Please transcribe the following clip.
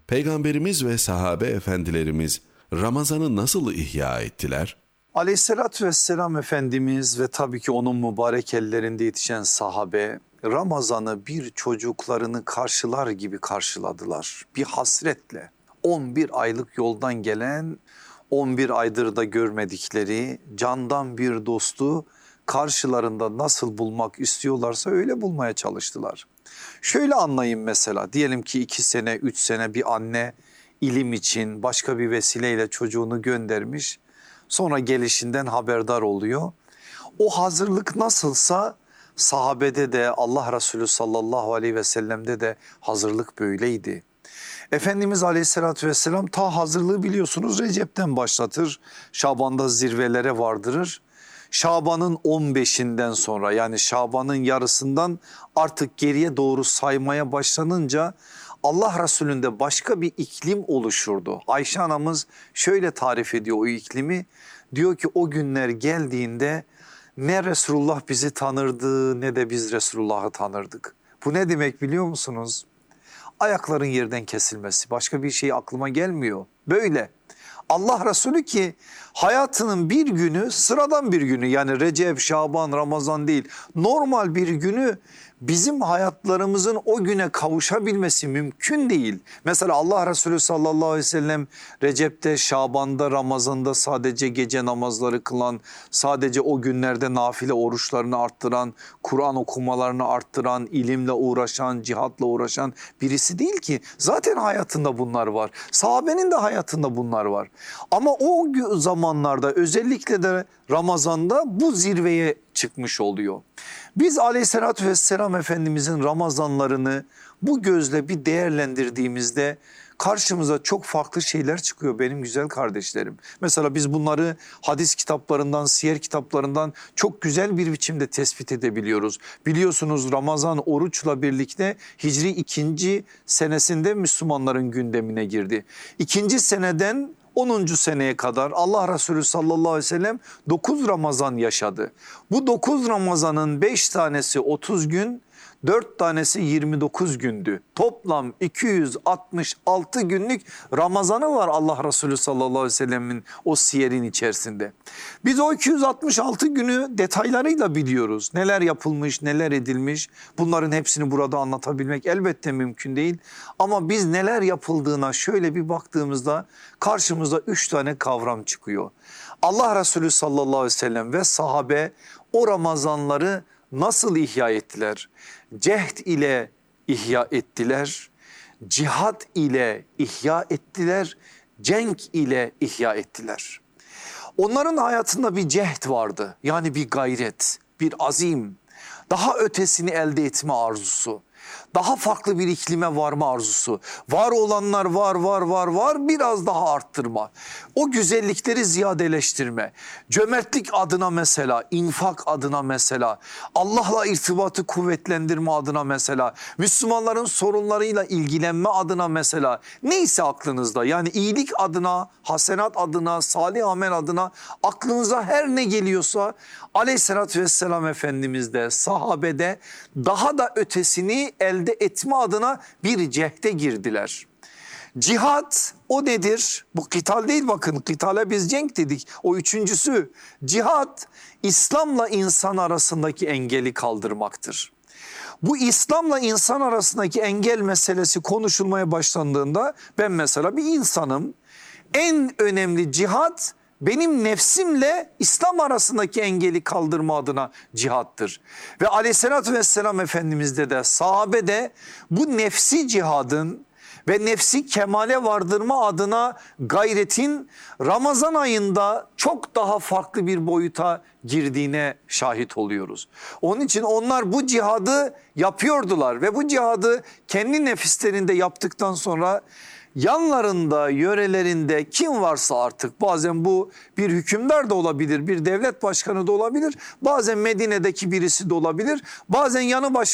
Peygamberimiz ve sahabe efendilerimiz Ramazan'ı nasıl ihya ettiler? Aleyhissalatü vesselam Efendimiz ve tabii ki onun mübarek ellerinde yetişen sahabe Ramazan'ı bir çocuklarını karşılar gibi karşıladılar. Bir hasretle 11 aylık yoldan gelen 11 aydır da görmedikleri candan bir dostu karşılarında nasıl bulmak istiyorlarsa öyle bulmaya çalıştılar. Şöyle anlayın, mesela diyelim ki 2 sene 3 sene bir anne ilim için başka bir vesileyle çocuğunu göndermiş. Sonra gelişinden haberdar oluyor. O hazırlık nasılsa sahabede de Allah Resulü sallallahu aleyhi ve sellem'de de hazırlık böyleydi. Efendimiz aleyhissalatü vesselam ta hazırlığı biliyorsunuz Recep'ten başlatır. Şaban'da zirvelere vardırır. Şaban'ın 15'inden sonra, yani Şaban'ın yarısından artık geriye doğru saymaya başlanınca Allah Resulü'nde başka bir iklim oluşurdu. Ayşe anamız şöyle tarif ediyor o iklimi. Diyor ki o günler geldiğinde ne Resulullah bizi tanırdı ne de biz Resulullah'ı tanırdık. Bu ne demek biliyor musunuz? Ayakların yerden kesilmesi, başka bir şey aklıma gelmiyor. Böyle. Allah Resulü ki hayatının bir günü, sıradan bir günü, yani Recep, Şaban, Ramazan değil, normal bir günü bizim hayatlarımızın o güne kavuşabilmesi mümkün değil. Mesela Allah Resulü sallallahu aleyhi ve sellem Recep'te, Şaban'da, Ramazan'da sadece gece namazları kılan, sadece o günlerde nafile oruçlarını arttıran, Kur'an okumalarını arttıran, ilimle uğraşan, cihatla uğraşan birisi değil ki. Zaten hayatında bunlar var. Sahabenin de hayatında bunlar var. Ama o zamanlarda, özellikle de Ramazan'da bu zirveye çıkmış oluyor. Biz aleyhissalatü vesselam Efendimizin Ramazanlarını bu gözle bir değerlendirdiğimizde karşımıza çok farklı şeyler çıkıyor benim güzel kardeşlerim. Mesela biz bunları hadis kitaplarından, siyer kitaplarından çok güzel bir biçimde tespit edebiliyoruz. Biliyorsunuz Ramazan oruçla birlikte Hicri 2. senesinde Müslümanların gündemine girdi. 2. seneden 10. seneye kadar Allah Resulü sallallahu aleyhi ve sellem 9 Ramazan yaşadı. Bu 9 Ramazan'ın 5 tanesi 30 gün, 4 tanesi 29 gündü. Toplam 266 günlük Ramazan'ı var Allah Resulü sallallahu aleyhi ve sellemin o siyerin içerisinde. Biz o 266 günü detaylarıyla biliyoruz. Neler yapılmış, neler edilmiş, bunların hepsini burada anlatabilmek elbette mümkün değil. Ama biz neler yapıldığına şöyle bir baktığımızda karşımıza 3 tane kavram çıkıyor. Allah Resulü sallallahu aleyhi ve sellem ve sahabe o Ramazanları nasıl ihya ettiler? Cehd ile ihya ettiler, cihat ile ihya ettiler, cenk ile ihya ettiler. Onların hayatında bir cehd vardı, yani bir gayret, bir azim, daha ötesini elde etme arzusu. Daha farklı bir iklime varma arzusu. Var olanlar var, biraz daha arttırma. O güzellikleri ziyadeleştirme. Cömertlik adına mesela, infak adına mesela, Allah'la irtibatı kuvvetlendirme adına mesela, Müslümanların sorunlarıyla ilgilenme adına mesela, neyse aklınızda, yani iyilik adına, hasenat adına, salih amel adına aklınıza her ne geliyorsa aleyhissalatü vesselam Efendimiz de, sahabede daha da ötesini elde etme adına bir cehde girdiler. Cihat o nedir? Bu kıtal değil, bakın kıtale biz cenk dedik, o üçüncüsü. Cihat İslam'la insan arasındaki engeli kaldırmaktır. Bu İslam'la insan arasındaki engel meselesi konuşulmaya başlandığında ben mesela bir insanım, en önemli cihat benim nefsimle İslam arasındaki engeli kaldırma adına cihattır. Ve aleyhissalatü vesselam Efendimiz'de de sahabede bu nefsi cihadın ve nefsi kemale vardırma adına gayretin Ramazan ayında çok daha farklı bir boyuta girdiğine şahit oluyoruz. Onun için onlar bu cihadı yapıyordular ve bu cihadı kendi nefislerinde yaptıktan sonra yanlarında, yörelerinde kim varsa artık, bazen bu bir hükümdar da olabilir, bir devlet başkanı da olabilir, bazen Medine'deki birisi de olabilir, bazen yanı başında